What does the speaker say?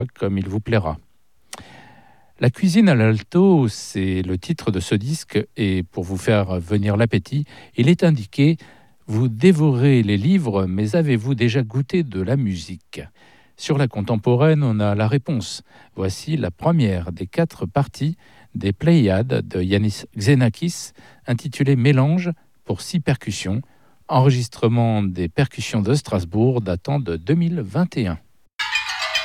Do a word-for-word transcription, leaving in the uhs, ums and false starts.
comme il vous plaira. La cuisine à l'alto, c'est le titre de ce disque et pour vous faire venir l'appétit, il est indiqué « Vous dévorez les livres, mais avez-vous déjà goûté de la musique ?» Sur la contemporaine, on a la réponse. Voici la première des quatre parties des Pléiades de Yanis Xenakis, intitulée Mélange pour six percussions, enregistrement des percussions de Strasbourg datant de deux mille vingt et un.